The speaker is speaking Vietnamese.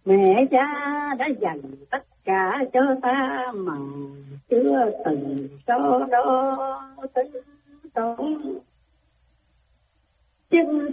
Mẹ cha đã dành tất cả cho ta mà chưa từng so đo tính toán.